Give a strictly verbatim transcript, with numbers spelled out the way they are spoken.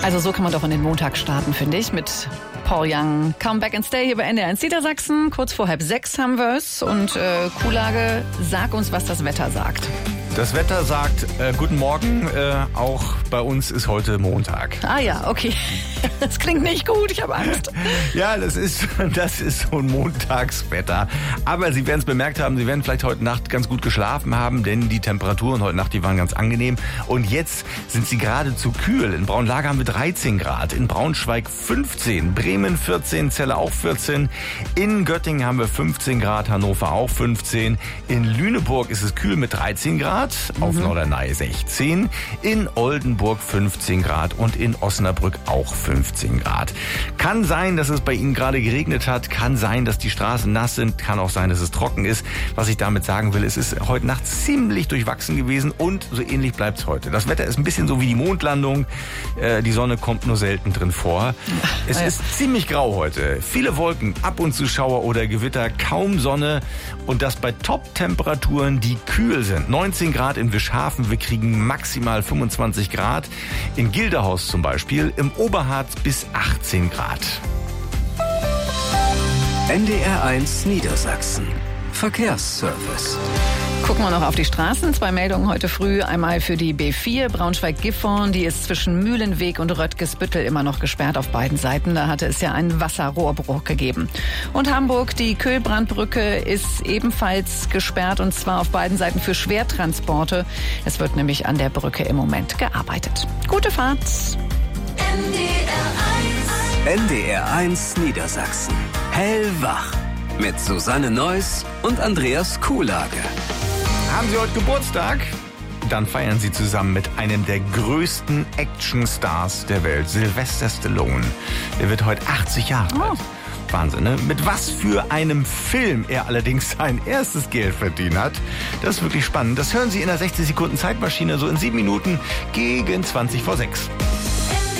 Also so kann man doch in den Montag starten, finde ich, mit Paul Young. Come Back and Stay hier bei N D R eins Niedersachsen. Kurz vor halb sechs haben wir es. Und äh, Kuhlage, sag uns, was das Wetter sagt. Das Wetter sagt, äh, guten Morgen, äh, auch bei uns ist heute Montag. Ah ja, okay. Das klingt nicht gut, ich habe Angst. Ja, das ist, das ist so ein Montagswetter. Aber Sie werden es bemerkt haben, Sie werden vielleicht heute Nacht ganz gut geschlafen haben, denn die Temperaturen heute Nacht, die waren ganz angenehm. Und jetzt sind sie geradezu kühl. In Braunlage haben wir dreizehn Grad, in Braunschweig fünfzehn, Bremen vierzehn, Celle auch vierzehn, in Göttingen haben wir fünfzehn Grad, Hannover auch fünfzehn, in Lüneburg ist es kühl mit dreizehn Grad. Auf mhm. Norderney sechzehn, in Oldenburg fünfzehn Grad und in Osnabrück auch fünfzehn Grad. Kann sein, dass es bei Ihnen gerade geregnet hat, kann sein, dass die Straßen nass sind, kann auch sein, dass es trocken ist. Was ich damit sagen will, es ist heute Nacht ziemlich durchwachsen gewesen und so ähnlich bleibt es heute. Das Wetter ist ein bisschen so wie die Mondlandung, äh, die Sonne kommt nur selten drin vor. Es ist ziemlich grau heute, viele Wolken, ab und zu Schauer oder Gewitter, kaum Sonne und das bei Top-Temperaturen, die kühl sind. neunzehn Grad in Wischhafen, wir kriegen maximal fünfundzwanzig Grad. In Gildehaus zum Beispiel, im Oberharz bis achtzehn Grad. N D R eins Niedersachsen. Verkehrsservice. Gucken wir noch auf die Straßen. Zwei Meldungen heute früh. Einmal für die B vier Braunschweig-Gifhorn. Die ist zwischen Mühlenweg und Röttgesbüttel immer noch gesperrt auf beiden Seiten. Da hatte es ja einen Wasserrohrbruch gegeben. Und Hamburg, die Köhlbrandbrücke ist ebenfalls gesperrt und zwar auf beiden Seiten für Schwertransporte. Es wird nämlich an der Brücke im Moment gearbeitet. Gute Fahrt. N D R eins. N D R eins Niedersachsen. Hellwach. Mit Susanne Neuss und Andreas Kuhlage. Haben Sie heute Geburtstag? Dann feiern Sie zusammen mit einem der größten Actionstars der Welt, Sylvester Stallone. Der wird heute achtzig Jahre alt. Oh. Wahnsinn, ne? Mit was für einem Film er allerdings sein erstes Geld verdient hat. Das ist wirklich spannend. Das hören Sie in der sechzig Sekunden Zeitmaschine, so in sieben Minuten gegen zwanzig vor sechs.